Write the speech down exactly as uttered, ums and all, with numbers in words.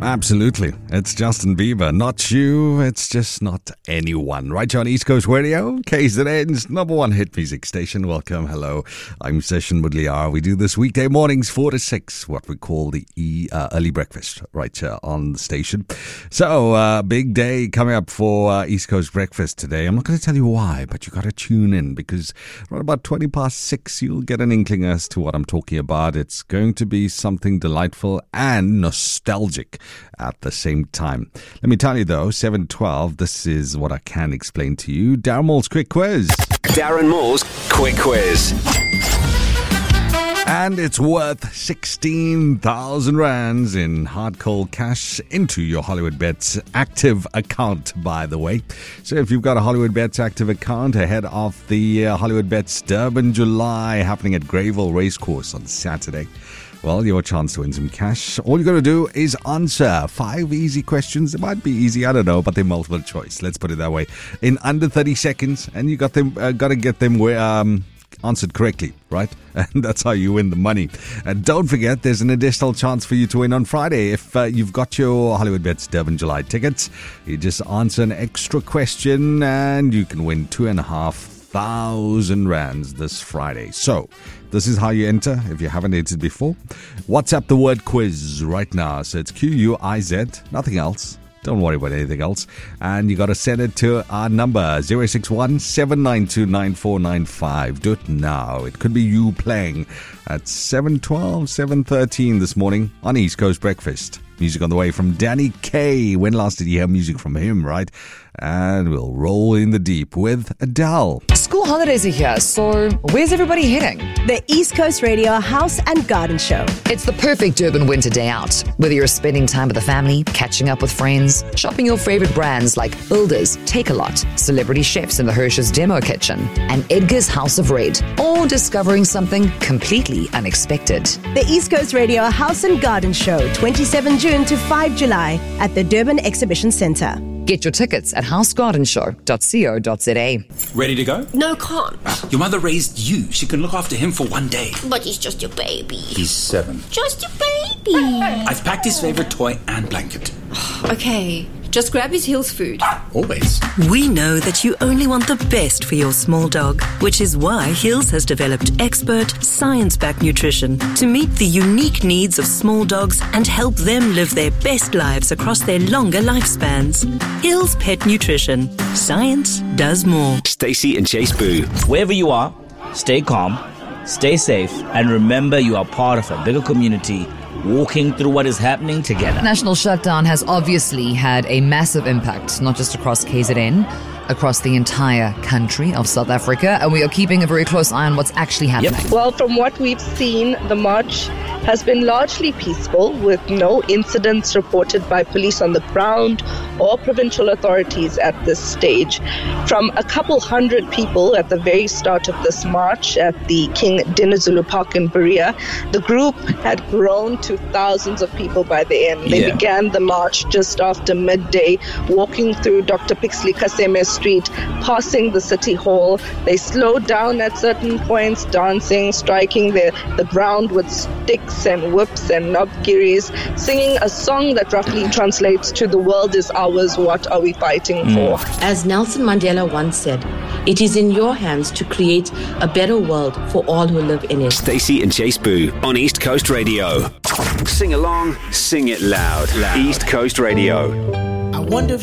Absolutely. It's Justin Bieber. Not you. It's just not anyone. Right here on East Coast Radio, K Z N's number one hit music station. Welcome. Hello. I'm Session Mudliar. We do this weekday mornings, four to six, what we call the e, uh, early breakfast right here on the station. So, uh, big day coming up for uh, East Coast breakfast today. I'm not going to tell you why, but you got to tune in because right about twenty past six, you'll get an inkling as to what I'm talking about. It's going to be something delightful and nostalgic at the same time. Let me tell you though, seven twelve, this is what I can explain to you. Darren Moore's Quick Quiz. Darren Moore's Quick Quiz. And it's worth sixteen thousand rands in hard cold cash into your Hollywood Bets active account, by the way. So if you've got a Hollywood Bets active account ahead of the uh, Hollywood Bets Durban July happening at Greyville Racecourse on Saturday, well, your chance to win some cash. All you got to do is answer five easy questions. They might be easy, I don't know, but they're multiple choice. Let's put it that way. In under thirty seconds, and you got them, uh, got to get them where, um, answered correctly, right? And that's how you win the money. And don't forget, there's an additional chance for you to win on Friday. If uh, you've got your Hollywood Bets Durban July tickets, you just answer an extra question and you can win two and a half thousand rands this Friday. So this is how you enter if you haven't entered before. WhatsApp the word quiz right now. So it's Q U I Z, nothing else. Don't worry about anything else. And you got to send it to our number zero six one, seven nine two, nine four nine five. Do it now. It could be you playing at seven twelve, seven thirteen this morning on East Coast Breakfast. Music on the way from Danny Kaye. When last did you hear music from him, right? And we'll roll in the deep with Adele. School holidays are here, so where's everybody heading? The East Coast Radio House and Garden Show. It's the perfect Durban winter day out. Whether you're spending time with the family, catching up with friends, shopping your favorite brands like Builders, Take-A-Lot, celebrity chefs in the Hirsch's Demo Kitchen, and Edgar's House of Red, or discovering something completely unexpected. The East Coast Radio House and Garden Show, twenty-seventh June to fifth July at the Durban Exhibition Centre. Get your tickets at house garden show dot co dot za. Ready to go? No, can't. Your mother raised you. She can look after him for one day. But he's just your baby. He's seven. Just your baby. I've packed his favorite toy and blanket. Okay, just grab his Hills food. Always. We know that you only want the best for your small dog, which is why Hills has developed expert, science-backed nutrition to meet the unique needs of small dogs and help them live their best lives across their longer lifespans. Hills Pet Nutrition. Science does more. Stacey and Chase Boo. Wherever you are, stay calm, stay safe, and remember you are part of a bigger community walking through what is happening together. National shutdown has obviously had a massive impact, not just across K Z N, across the entire country of South Africa, and we are keeping a very close eye on what's actually happening. Yep. Well, from what we've seen, the march has been largely peaceful, with no incidents reported by police on the ground or provincial authorities at this stage. From a couple hundred people at the very start of this march at the King Dinizulu Park in Berea, the group had grown to thousands of people by the end. They Yeah. began the march just after midday, walking through Doctor Pixley Kaseme Street, passing the City Hall. They slowed down at certain points, dancing, striking the, the ground with sticks and whips and knobgiris, singing a song that roughly translates to "The world is ours, what are we fighting for?" As Nelson Mandela once said, it is in your hands to create a better world for all who live in it. Stacey and Chase Boo on East Coast Radio. Sing along, sing it loud. loud. East Coast Radio. I wonder if